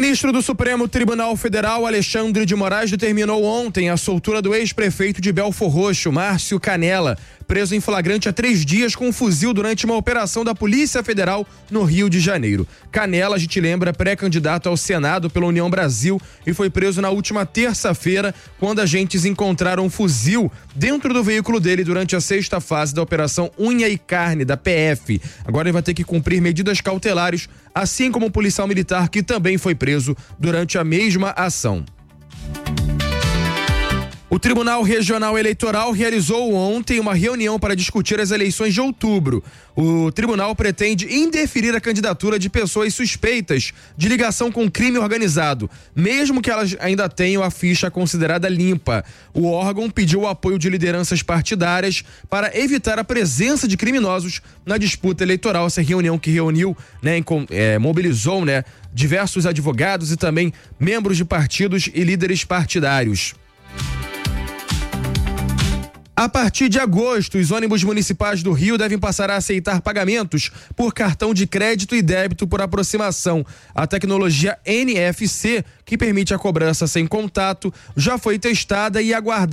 ministro do Supremo Tribunal Federal, Alexandre de Moraes, determinou ontem a soltura do ex-prefeito de Belfor Roxo, Márcio Canela, preso em flagrante há 3 dias com um fuzil durante uma operação da Polícia Federal no Rio de Janeiro. Canela, a gente lembra, pré-candidato ao Senado pela União Brasil e foi preso na última terça-feira, quando agentes encontraram um fuzil dentro do veículo dele durante a 6ª fase da Operação Unha e Carne, da PF. Agora ele vai ter que cumprir medidas cautelares, assim como o policial militar que também foi preso durante a mesma ação. O Tribunal Regional Eleitoral realizou ontem uma reunião para discutir as eleições de outubro. O tribunal pretende indeferir a candidatura de pessoas suspeitas de ligação com crime organizado, mesmo que elas ainda tenham a ficha considerada limpa. O órgão pediu o apoio de lideranças partidárias para evitar a presença de criminosos na disputa eleitoral. Essa reunião que reuniu, mobilizou, diversos advogados e também membros de partidos e líderes partidários. A partir de agosto, os ônibus municipais do Rio devem passar a aceitar pagamentos por cartão de crédito e débito por aproximação. A tecnologia NFC, que permite a cobrança sem contato, já foi testada e aguardada